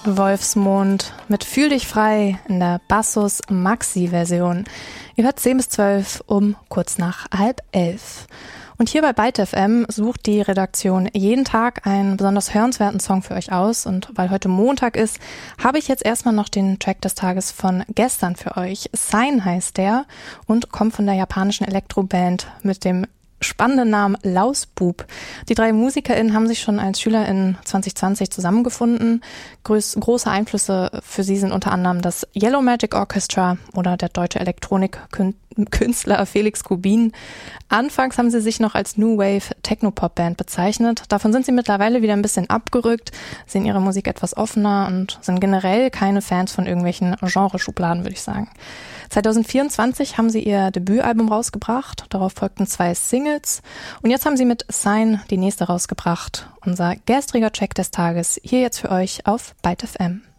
Wolfsmond mit Fühl dich frei in der Bassus Maxi-Version. Ihr hört 10 bis 12 um kurz nach 10:30. Und hier bei Byte FM sucht die Redaktion jeden Tag einen besonders hörenswerten Song für euch aus. Und weil heute Montag ist, habe ich jetzt erstmal noch den Track des Tages von gestern für euch. Sign heißt der und kommt von der japanischen Elektroband mit dem spannenden Namen Lausbub. Die 3 MusikerInnen haben sich schon als SchülerInnen 2020 zusammengefunden. Große Einflüsse für sie sind unter anderem das Yellow Magic Orchestra oder der deutsche Elektronikkünstler Felix Kubin. Anfangs haben sie sich noch als New Wave Techno-Pop-Band bezeichnet. Davon sind sie mittlerweile wieder ein bisschen abgerückt, sehen ihre Musik etwas offener und sind generell keine Fans von irgendwelchen Genreschubladen, würde ich sagen. 2024 haben sie ihr Debütalbum rausgebracht, darauf folgten 2 Singles und jetzt haben sie mit Sign die nächste rausgebracht. Unser gestriger Track des Tages hier jetzt für euch auf Byte FM.